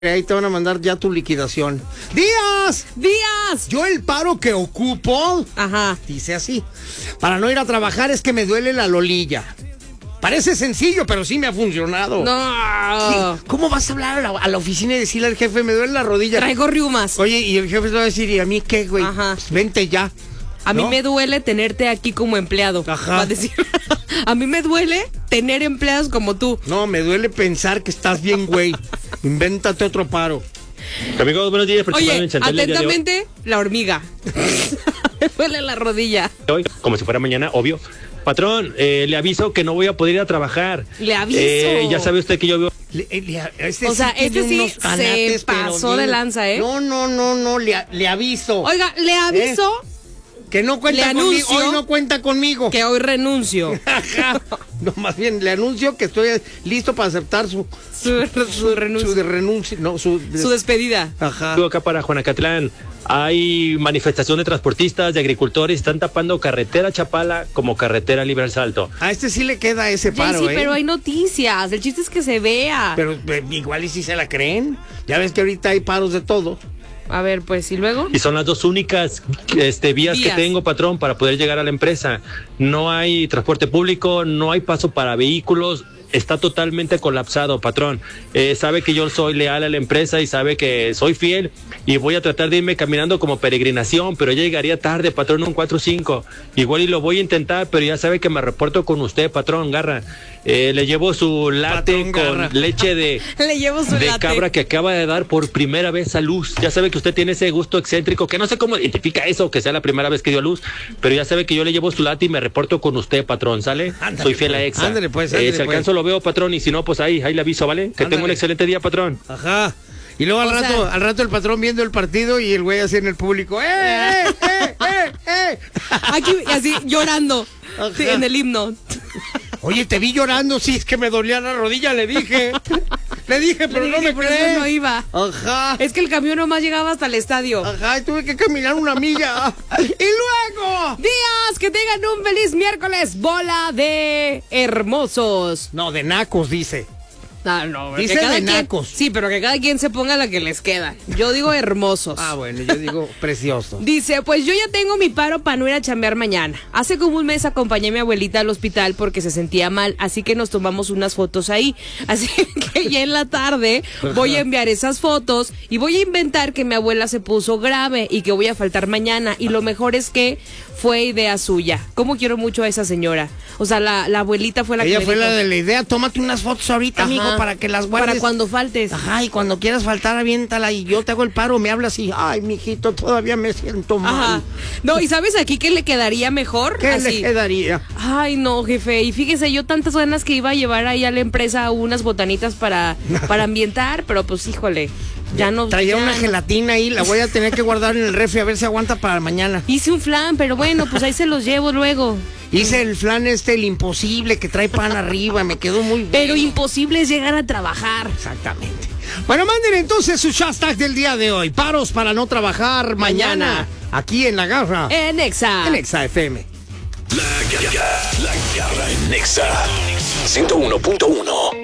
Ahí te van a mandar ya tu liquidación. ¡Díaz! ¡Díaz! Yo el paro que ocupo, Ajá. dice así, para no ir a trabajar es que me duele la lolilla. Parece sencillo, pero sí me ha funcionado. No. ¿Cómo vas a hablar a la oficina y decirle al jefe, me duele la rodilla? Traigo riumas. Oye, y el jefe te va a decir, ¿y a mí qué, güey? Ajá. Pues vente ya. A mí ¿no? me duele tenerte aquí como empleado. Ajá. Va a decir. A mí me duele tener empleados como tú. No, me duele pensar que estás bien, güey. Invéntate otro paro. Amigos, buenos días. Oye, atentamente, la hormiga. Me duele la rodilla. Hoy, como si fuera mañana, obvio. Patrón, le aviso que no voy a poder ir a trabajar. Le aviso. Ya sabe usted que yo vivo. O sea, este sí se pasó de lanza, ¿eh? No, le aviso. Oiga, le aviso Que no cuenta Le conmigo. anuncio Hoy no cuenta conmigo. que hoy renuncio. Ajá. No, más bien, le anuncio que estoy listo para aceptar su renuncia. Su de renuncia. No, Su despedida. Ajá. Vivo acá para Juanacatlán. Hay manifestación de transportistas, de agricultores. Están tapando carretera Chapala como carretera Libre al Salto. A este sí le queda ese paro, Sí, pero hay noticias. El chiste es que se vea. Pero igual y si se la creen. Ya ves que ahorita hay paros de todo. A ver, pues, ¿y luego? Y son las dos únicas vías que tengo, patrón, para poder llegar a la empresa. No hay transporte público, no hay paso para vehículos. Está totalmente colapsado, patrón. Sabe que yo soy leal a la empresa y sabe que soy fiel y voy a tratar de irme caminando como peregrinación, pero ya llegaría tarde, patrón, un 4-5. Igual y lo voy a intentar, pero ya sabe que me reporto con usted, patrón, garra. Le llevo su latte Patrón, con garra. leche de Le llevo su latte. cabra que acaba de dar por primera vez a luz. Ya sabe que usted tiene ese gusto excéntrico, que no sé cómo identifica eso, que sea la primera vez que dio a luz, pero ya sabe que yo le llevo su latte y me reporto con usted, patrón, ¿sale? Ándale, Soy fiel a pues. EXA. Ándale, pues, Si ándale, alcanzo lo veo, patrón, y si no, pues ahí le aviso, ¿vale? Que tenga un Ándale. excelente día, patrón. Ajá. Y luego al rato el patrón viendo el partido y el güey así en el público. Aquí, así, llorando. Ajá. Sí, en el himno. Oye, te vi llorando, sí, es que me dolía la rodilla, le dije. Le dije, pero no me por eso crees. no iba. Ajá. Es que el camión nomás llegaba hasta el estadio. Ajá, y tuve que caminar una milla. ¡Y luego! Días, que tengan un feliz miércoles, bola de hermosos. No, de nacos, dice. No, Dice que cada de quien- nacos. Sí, pero que cada quien se ponga la que les queda. Yo digo hermosos. Ah, bueno, yo digo precioso. Dice, pues yo ya tengo mi paro para no ir a chambear mañana. Hace como un mes acompañé a mi abuelita al hospital porque se sentía mal, así que nos tomamos unas fotos ahí. Así que ya en la tarde voy a enviar esas fotos y voy a inventar que mi abuela se puso grave y que voy a faltar mañana. Y lo mejor es que fue idea suya. ¿Cómo quiero mucho a esa señora? O sea, la abuelita fue la Ella que fue me la dijo, de la idea, tómate unas fotos ahorita, Ajá, amigo, para que las guardes. para cuando faltes. Ajá, y cuando quieras faltar, aviéntala y yo te hago el paro, me hablas y, ay, mijito, todavía me siento mal. Ajá. No, ¿y sabes aquí qué le quedaría mejor? ¿Qué Así. le quedaría? Ay, no, jefe. Y fíjese, yo tantas ganas que iba a llevar ahí a la empresa unas botanitas para ambientar, pero pues híjole, ya no. Traía ya una no. gelatina ahí, la voy a tener que guardar en el refri a ver si aguanta para mañana. Hice un flan, pero bueno, pues ahí se los llevo luego. Hice el flan el imposible, que trae pan arriba, me quedó muy bien. Pero imposible es llegar a trabajar. Exactamente. Bueno, manden entonces sus hashtags del día de hoy. Paros para no trabajar mañana. Aquí en La Garra. En Exa. En Exa FM. La Garra en Nexa 101.1.